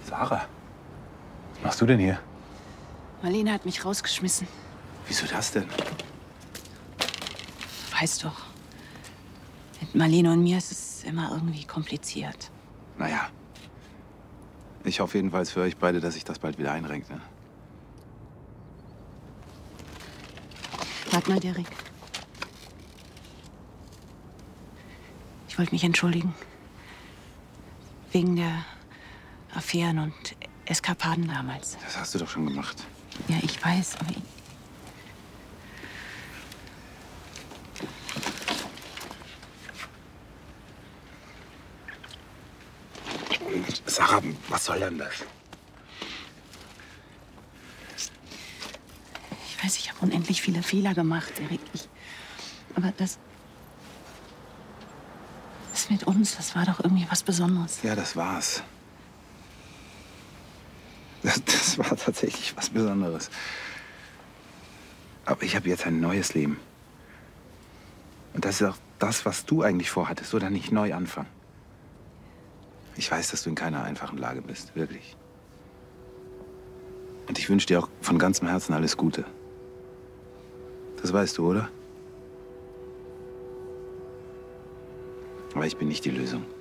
Sarah, was machst du denn hier? Marlene hat mich rausgeschmissen. Wieso das denn? Weißt doch, mit Marlene und mir ist es immer irgendwie kompliziert. Naja. Ich hoffe jedenfalls für euch beide, dass sich das bald wieder einrenkt, ne? Warte mal, Derek. Ich wollte mich entschuldigen. Wegen der Affären und Eskapaden damals. Das hast du doch schon gemacht. Ja, ich weiß, aber Sarah, was soll denn das? ich weiß, ich habe unendlich viele Fehler gemacht, Derek. Aber das mit uns, das war doch irgendwie was Besonderes. Ja, das war's. Das war tatsächlich was Besonderes. Aber ich habe jetzt ein neues Leben. Und das ist auch das, was du eigentlich vorhattest, oder nicht neu anfangen. Ich weiß, dass du in keiner einfachen Lage bist, wirklich. Und ich wünsche dir auch von ganzem Herzen alles Gute. Das weißt du, oder? Aber ich bin nicht die Lösung.